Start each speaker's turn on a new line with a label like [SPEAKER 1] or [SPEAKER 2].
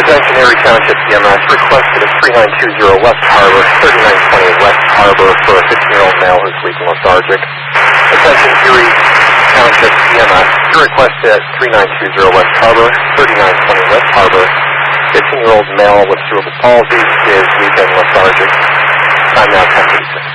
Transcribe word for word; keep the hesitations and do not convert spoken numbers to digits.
[SPEAKER 1] Attention Erie Township E M S requested at three nine two zero West Harbor, thirty-nine twenty West Harbor for a fifteen-year-old male who's weak and lethargic. Attention Erie Township E M S requested at three nine two zero West Harbor, thirty-nine twenty West Harbor. fifteen-year-old male with cerebral palsy is weak and lethargic. Time now ten thirty-six.